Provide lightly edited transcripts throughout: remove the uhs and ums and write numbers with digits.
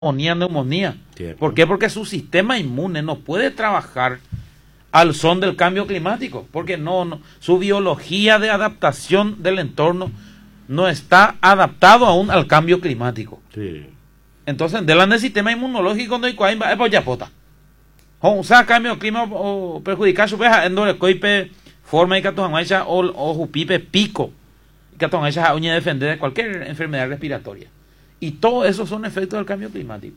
neumonía. Cierto. ¿Por qué? Porque su sistema inmune no puede trabajar al son del cambio climático, porque su biología de adaptación del entorno no está adaptado aún al cambio climático. Sí. Entonces, delante del sistema inmunológico no hay cuál es por ya pota. O sea, cambio clima o perjudicar su peja en donde coipe forma y catuanguacha o jupipe pico y catuanguacha a uña defender de cualquier enfermedad respiratoria. Y todo eso son efectos del cambio climático.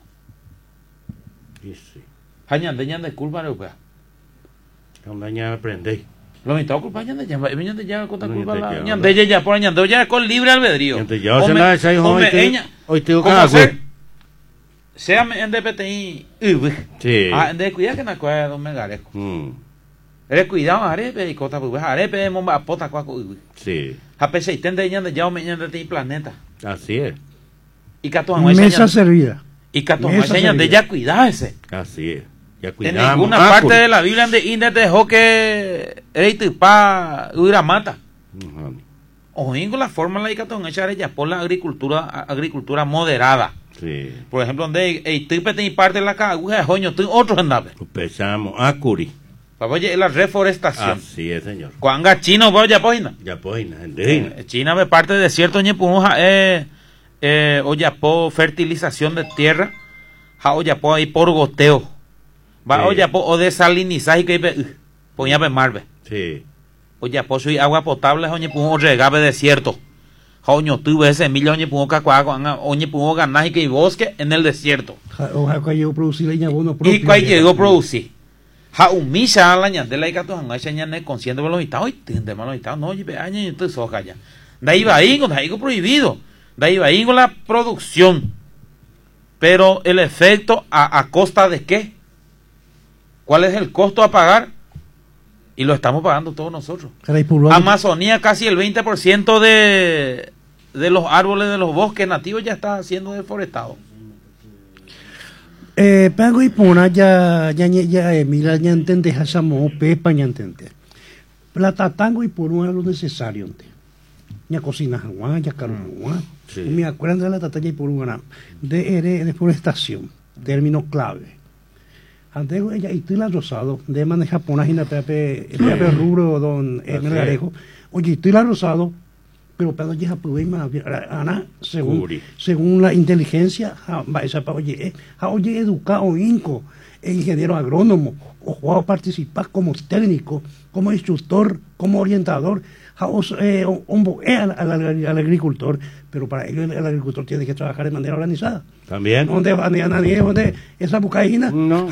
Sí, sí. Hañande ñande culpa europea. Cuando ya aprendí. Lo mitad culpa ñande ya contra No, culpa ñande la ya, ñande ya por ñande ya con libre albedrío. Entonces ya se la esa hoy tengo que ¿cómo hacer. hacer? Sea en DPTI. Sí. Ah, en de cuidar que na cuida don megareco. Eres cuidado arepe y cota pues arepe momba pota cuaco. Sí. A pese y tende ñande ya o me ñande ti planeta. Así es. Y cato Mesa servida. y cato Mesa ñande servida. ya cuidarse. Así es. Ya En cuidamos. ninguna parte de la Biblia de Indes dejó que pa hubiera mata. O en la forma la cato echar ella por la agricultura moderada. Sí. Por ejemplo, donde el tipo tiene parte de la caguja, joño, otro andaba. Empezamos a curi. Oye, la reforestación. Así es, señor. Cuanga chino, voy ya poina. Ya pues, indígena. China me parte de desierto, ñepuja, oye, po fertilización de tierra, oye, po ahí por goteo. Va, Sí. oye, po o desalinizaje que poña pe marbe. Sí. Oye, po soy agua potable, oye, po regave desierto. Oño, tuve ese millón, oye, po cacuaco, oye, po ganaje que bosque en el desierto. Ojalá que llegó a producir leña abono Y propio. cuando llegó a producir. Humilla la ñande la gato han hecho ñande consciente de los estados y tende malos estados no oye año y entonces soja ya de ahí va ahí con algo prohibido de ahí va ahí con la producción pero el efecto a costa de qué, cuál es el costo a pagar y lo estamos pagando todos nosotros. Amazonía casi el 20% de los árboles de los bosques nativos ya está siendo deforestado. Pago y pona ya mira ya entende hasamo pepa ya entende. Plata tango y por lo necesario ente. Ya cocina agua, ya caro agua. Sí. Me acuerdo de la tatalla y por una de deforestación, término clave. Antes ella y tú la rosado de manejar japonés y la pepe rubro don Melgarejo. Oye, tú la rosado pero para ya problema ana según la inteligencia oye educado inco ingeniero agrónomo o jugado participar como técnico como instructor como orientador al agricultor, pero para ello el agricultor tiene que trabajar de manera organizada también donde esa bucaína no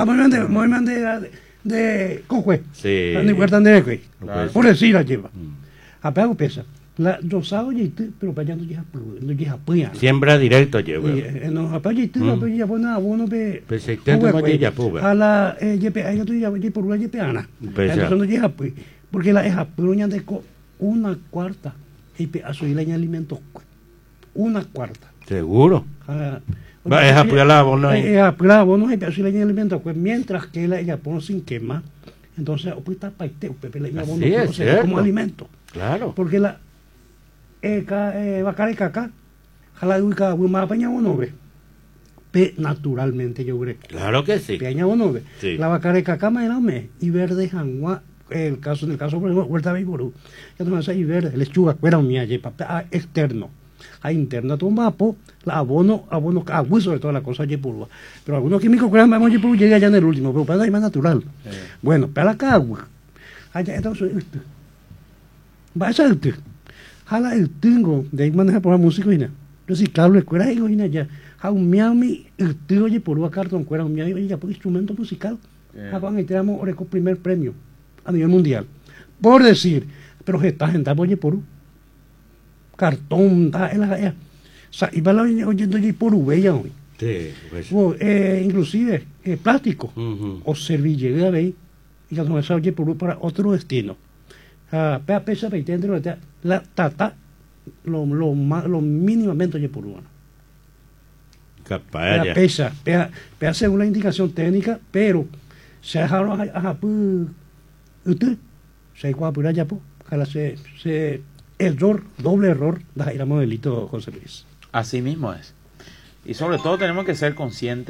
de cojue sí de huertan de por decir la lleva apago pesa la rosado y pero para allá no llega puya siembra directo lleva no apago y ya pone abono pe pues se intenta más ya puga a la yepe ahí tú ya por una yepeana eso no llega pues porque la eja puña de una cuarta y a su leña alimentos una cuarta seguro va es apoyar la abono y a su leña alimentos pues mientras que ella pone sin quema entonces pues está paite pepe leña abono como alimento claro porque la vaca de caca jala uica más peña abono ve naturalmente yo creo claro que sí peña abono ve sí. La vaca de caca me y verde jangua en el caso por ejemplo huerta Beiború ya no y verde lechuga fuera un miaje papel externo a interno todo mapo la abono abuso de toda la cosa yepurua pero algunos químicos que vamos yepurua llega ya en el último pero para ahí más natural bueno para la cagua allá entonces va a ser jala el tingo de ahí maneja por la música y nada reciclable cuera y goina ya a un miami el tingo yepurua cartón cuera un miami ya por instrumento musical van a tiramos oreco primer premio a nivel mundial por decir pero esta gente oye por cartón y va la oyendo y por bella hoy sí, pues. Inclusive plástico o servilleta veis y que no se oye por para otro destino pesa la tata lo mínimamente oye por uno capaz pesa según la indicación técnica pero se dejaron usted se cuapura ya po se error doble error da ir a modelito José Luis así mismo es Y sobre todo tenemos que ser conscientes